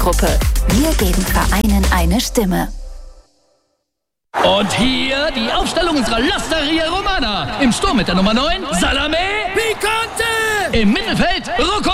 Gruppe. Wir geben Vereinen eine Stimme. Und hier die Aufstellung unserer L'Osteria Romana. Im Sturm mit der Nummer 9, Salame Picante. Im Mittelfeld, Rocco